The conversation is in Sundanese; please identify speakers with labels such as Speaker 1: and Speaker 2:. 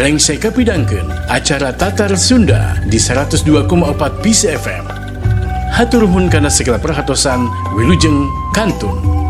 Speaker 1: Rengsai kapidangkeun acara Tatar Sunda di 102,4 Peace FM. Hatur nuhun kana segala perhatosan, wilujeng kantun.